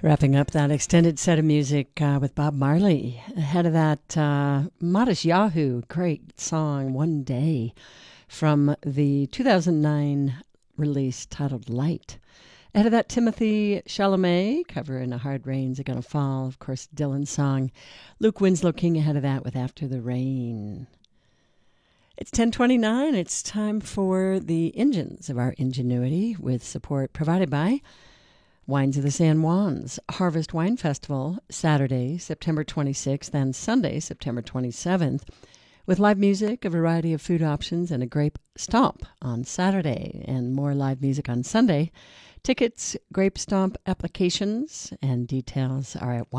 Wrapping up that extended set of music with Bob Marley. Ahead of that, Modest Yahoo, great song, One Day, from the 2009 release titled Light. Ahead of that, Timothy Chalamet, covering A Hard Rain's Are Gonna Fall, of course, Dylan's song. Luke Winslow King ahead of that with After the Rain. It's 10:29. It's time for the engines of our ingenuity with support provided by Wines of the San Juans Harvest Wine Festival, Saturday, September 26th and Sunday, September 27th, with live music, a variety of food options, and a grape stomp on Saturday, and more live music on Sunday. Tickets, grape stomp applications, and details are at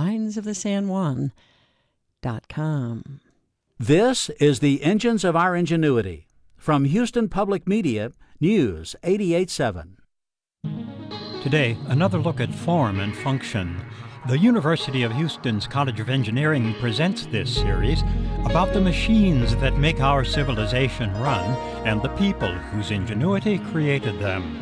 winesofthesanjuan.com. This is the Engines of Our Ingenuity. From Houston Public Media, News 88.7. Today, another look at form and function. The University of Houston's College of Engineering presents this series about the machines that make our civilization run and the people whose ingenuity created them.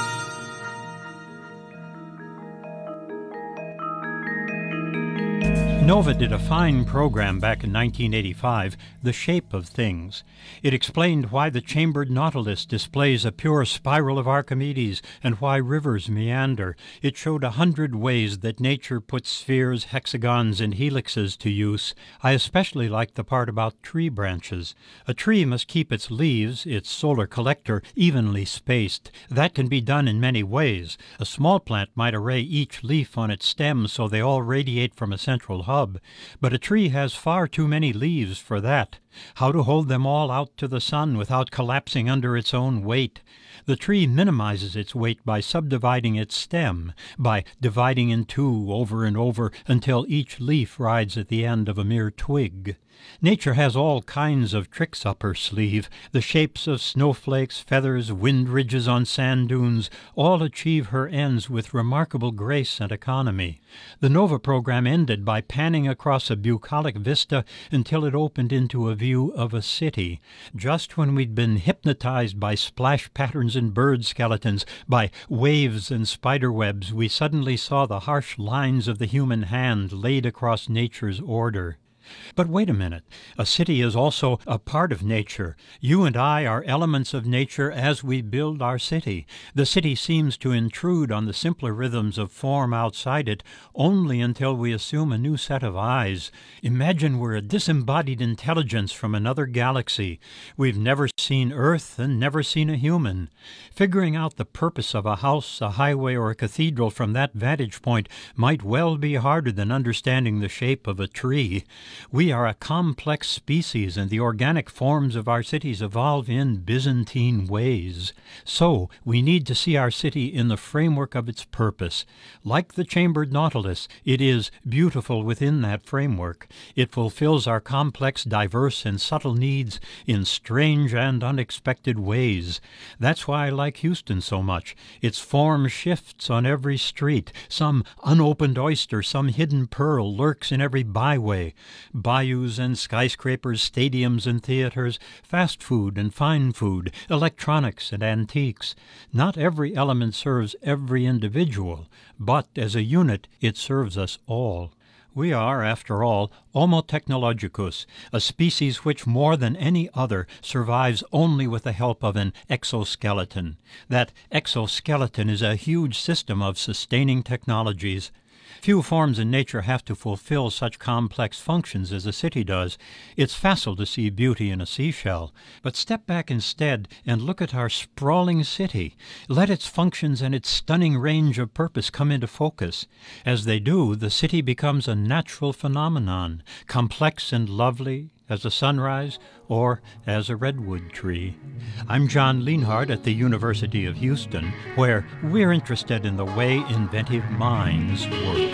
NOVA did a fine program back in 1985, The Shape of Things. It explained why the chambered nautilus displays a pure spiral of Archimedes and why rivers meander. It showed 100 ways that nature puts spheres, hexagons, and helixes to use. I especially liked the part about tree branches. A tree must keep its leaves, its solar collector, evenly spaced. That can be done in many ways. A small plant might array each leaf on its stem so they all radiate from a central hub. But a tree has far too many leaves for that. How to hold them all out to the sun without collapsing under its own weight? The tree minimizes its weight by subdividing its stem, by dividing in two over and over until each leaf rides at the end of a mere twig. Nature has all kinds of tricks up her sleeve. The shapes of snowflakes, feathers, wind ridges on sand dunes all achieve her ends with remarkable grace and economy. The NOVA program ended by panning across a bucolic vista until it opened into a view of a city. Just when we'd been hypnotized by splash patterns and bird skeletons, by waves and spider webs, we suddenly saw the harsh lines of the human hand laid across nature's order. But wait a minute. A city is also a part of nature. You and I are elements of nature as we build our city. The city seems to intrude on the simpler rhythms of form outside it only until we assume a new set of eyes. Imagine we're a disembodied intelligence from another galaxy. We've never seen Earth and never seen a human. Figuring out the purpose of a house, a highway, or a cathedral from that vantage point might well be harder than understanding the shape of a tree. We are a complex species, and the organic forms of our cities evolve in Byzantine ways. So, we need to see our city in the framework of its purpose. Like the chambered nautilus, it is beautiful within that framework. It fulfills our complex, diverse, and subtle needs in strange and unexpected ways. That's why I like Houston so much. Its form shifts on every street. Some unopened oyster, some hidden pearl lurks in every byway. Bayous and skyscrapers, stadiums and theaters, fast food and fine food, electronics and antiques. Not every element serves every individual, but as a unit it serves us all. We are, after all, Homo technologicus, a species which more than any other survives only with the help of an exoskeleton. That exoskeleton is a huge system of sustaining technologies. Few forms in nature have to fulfill such complex functions as a city does. It's facile to see beauty in a seashell, but step back instead and look at our sprawling city. Let its functions and its stunning range of purpose come into focus. As they do, the city becomes a natural phenomenon, complex and lovely as a sunrise or as a redwood tree. I'm John Lienhardt at the University of Houston, where we're interested in the way inventive minds work.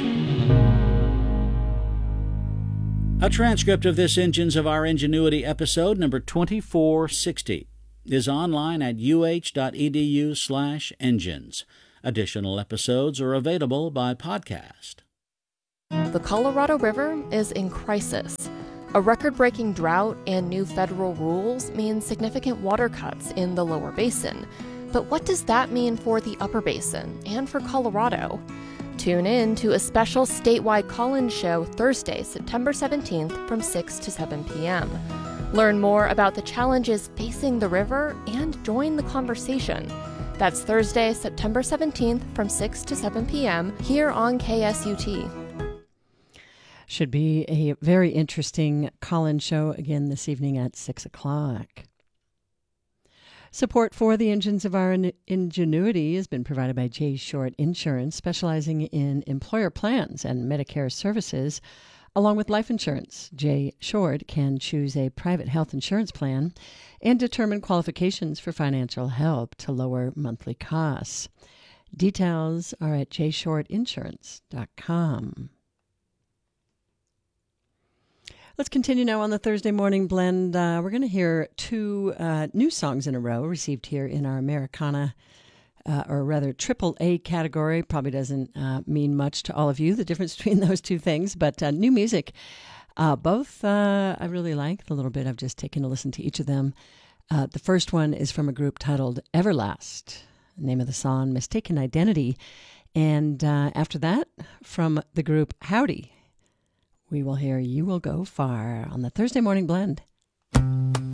A transcript of this Engines of Our Ingenuity episode, number 2460, is online at uh.edu/engines. Additional episodes are available by podcast. The Colorado River is in crisis. A record-breaking drought and new federal rules mean significant water cuts in the lower basin. But what does that mean for the upper basin and for Colorado? Tune in to a special statewide call-in show Thursday, September 17th from 6 to 7 p.m. Learn more about the challenges facing the river and join the conversation. That's Thursday, September 17th from 6 to 7 p.m. here on KSUT. Should be a very interesting call-in show again this evening at 6 o'clock. Support for the Engines of Our Ingenuity has been provided by J. Short Insurance, specializing in employer plans and Medicare services, along with life insurance. J. Short can choose a private health insurance plan and determine qualifications for financial help to lower monthly costs. Details are at jshortinsurance.com. Let's continue now on the Thursday Morning Blend. We're going to hear two new songs in a row received here in our Americana, or rather AAA category. Probably doesn't mean much to all of you, the difference between those two things, but new music. Both I really like. A little bit I've just taken a listen to each of them. The first one is from a group titled Everlast. The name of the song, Mistaken Identity. And after that, from the group Howdy, we will hear You Will Go Far on the Thursday Morning Blend.